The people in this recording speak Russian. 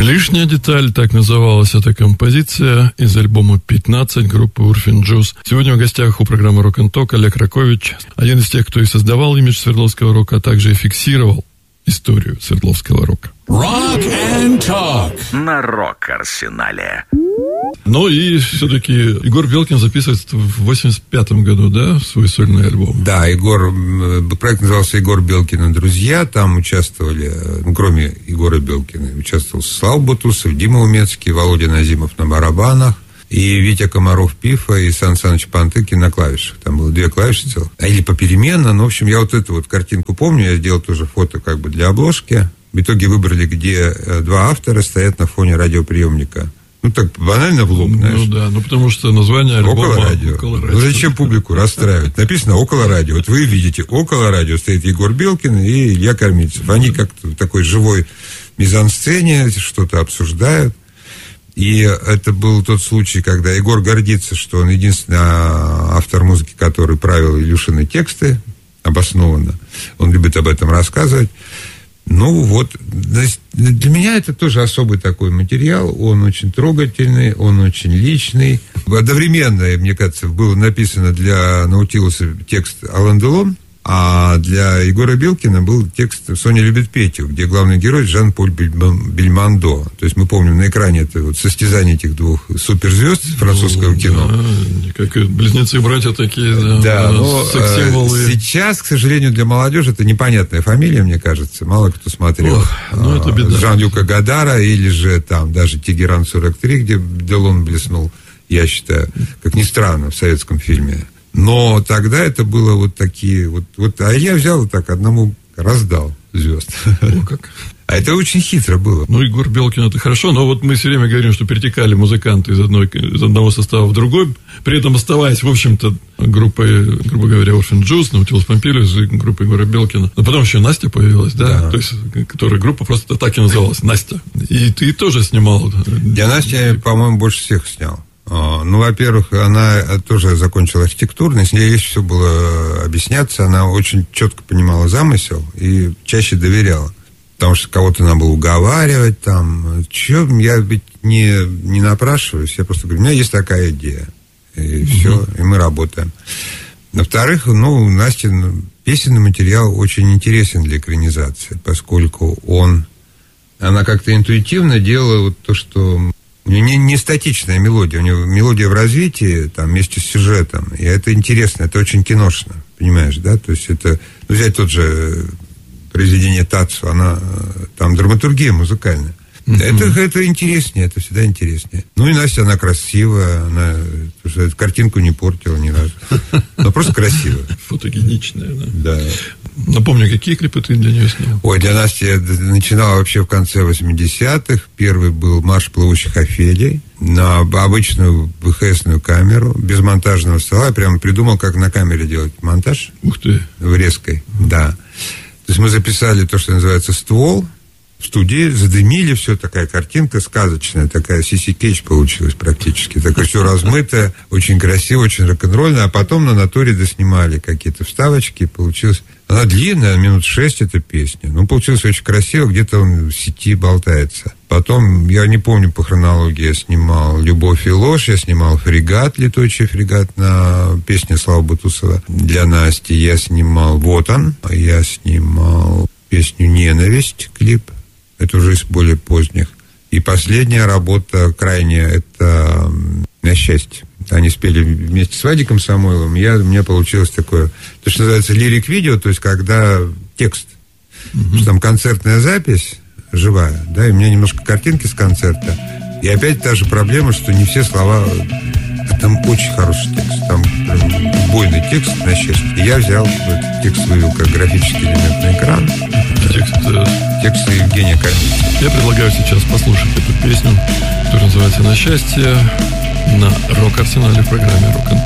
«Лишняя деталь», так называлась эта композиция из альбома «15» группы Урфин Джюс. Сегодня в гостях у программы «Рок н Ток» Олег Ракович, один из тех, кто и создавал имидж Свердловского рока, а также и фиксировал историю Свердловского рока. Rock and Talk на Рок-Арсенале. Ну и все-таки Егор Белкин записывает в 85-м году, да, свой сольный альбом? Да, проект назывался «Егор Белкин и друзья». Там участвовали, кроме Егора Белкина, участвовал Слава Бутусов, Дима Умецкий, Володя Назимов на барабанах, и Витя Комаров-Пифа, и Сан Саныч Пантыкин на клавишах. Там было 2 клавиши целых. Или попеременно, но, в общем, я вот эту вот картинку помню, я сделал тоже фото как бы для обложки. В итоге выбрали, где 2 автора стоят на фоне радиоприемника. Ну, так банально в лоб, знаешь. Ну, да, потому что название альбома «Около радио». «Около радио». Ну, зачем публику расстраивать? Написано «Около радио». Вот вы видите, около радио стоит Егор Белкин и Илья Кормильцев. Они как-то в такой живой мизансцене что-то обсуждают. И это был тот случай, когда Егор гордится, что он единственный автор музыки, который правил Илюшины тексты обоснованно. Он любит об этом рассказывать. Ну вот, для меня это тоже особый такой материал. Он очень трогательный, он очень личный. Одновременно, мне кажется, было написано для Наутилуса текст Алан Делон, а для Егора Белкина был текст «Соня любит Петю», где главный герой Жан-Поль Бельмондо. То есть мы помним на экране это вот состязание этих 2 суперзвезд французского кино. Да, как близнецы-братья такие, да, но секс-символы. Сейчас, к сожалению, для молодежи это непонятная фамилия, мне кажется. Мало кто смотрел. Это беда. Жан-Люка Гадара или же там даже «Тегеран-43», где Делон блеснул, я считаю, как ни странно, в советском фильме. Но тогда это было вот такие вот, а я взял и так одному раздал звезд. Как? А это очень хитро было. Ну, Егор Белкин, это хорошо, но вот мы все время говорим, что перетекали музыканты из одного состава в другой, при этом оставаясь, в общем-то, группой, грубо говоря, Урфин Джюс, Наутилус Помпилиус, группа Егора Белкина. Но потом еще Настя появилась, да? То есть, которая группа просто так и называлась, Настя. И ты тоже снимал. Я Настя, по-моему, больше всех снял. Ну, во-первых, она тоже закончила архитектурный, с ней есть все было объясняться, она очень четко понимала замысел и чаще доверяла. Потому что кого-то надо было уговаривать, там, я ведь не напрашиваюсь, я просто говорю, у меня есть такая идея, и все, и мы работаем. Во-вторых, Настя, песенный материал очень интересен для экранизации, поскольку она как-то интуитивно делала вот то, что... У нее не статичная мелодия, у нее мелодия в развитии, там, вместе с сюжетом. И это интересно, это очень киношно, понимаешь, да? То есть это, взять тот же произведение Тацу, там драматургия музыкальная. Это интереснее, это всегда интереснее. Ну и Настя, она красивая, она картинку не портила ни разу. Она просто красивая. Фотогеничная, да. Да. Напомню, какие клипы ты для нее снял? Ой, для Насти я начинал вообще в конце 80-х. Первый был «Марш плывущих Офелий» на обычную ВХСную камеру, без монтажного стола. Я прямо придумал, как на камере делать монтаж. Ух ты. В резкой, да. То есть мы записали то, что называется «Ствол». В студии задымили, все, такая картинка сказочная, такая Сиси Кейдж получилась практически. Такое все размытое, очень красиво, очень рок-н-ролльно. А потом на натуре доснимали какие-то вставочки, получилось... Она длинная, минут 6 эта песня. Получилось очень красиво, где-то он в сети болтается. Потом, я не помню по хронологии, я снимал «Любовь и ложь», я снимал «Фрегат», «Летучий фрегат» на песне Славы Бутусова для Насти. Я снимал «Вот он», я снимал песню «Ненависть», клип. Это уже из более поздних. И последняя работа крайняя, это «На счастье». Они спели вместе с Вадиком Самойловым. У меня получилось такое, то, что называется лирик-видео, то есть когда текст. Потому что там концертная запись живая, да, и у меня немножко картинки с концерта. И опять та же проблема, что не все слова... Там очень хороший текст. Там прям бойный текст, на счастье. И я взял этот текст, вывел как графический элемент на экран. Текст Евгения Кормильцева. Я предлагаю сейчас послушать эту песню, которая называется «На счастье», на Рок-Арсенале в программе «Рок н